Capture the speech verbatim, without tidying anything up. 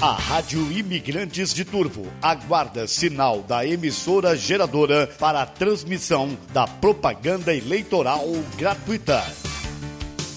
A Rádio Imigrantes de Turvo aguarda sinal da emissora geradora para a transmissão da propaganda eleitoral gratuita.